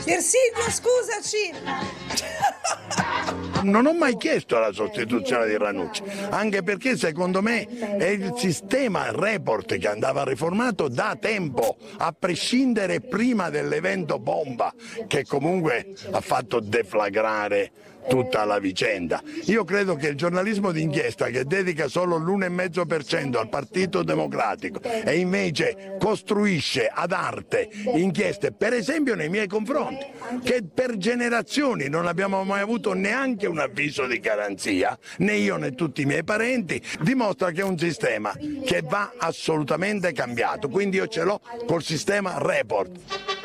Ersiglio, scusaci! Non ho mai chiesto la sostituzione di Ranucci, anche perché secondo me è il sistema report che andava riformato da tempo, a prescindere prima dell'evento bomba che comunque ha fatto deflagrare tutta la vicenda. Io credo che il giornalismo d'inchiesta, che dedica solo l'1,5% al Partito Democratico e invece costruisce ad arte inchieste, per esempio nei miei confronti, che per generazioni non abbiamo mai avuto neanche un avviso di garanzia, né io né tutti i miei parenti, dimostra che è un sistema che va assolutamente cambiato. Quindi io ce l'ho col sistema report.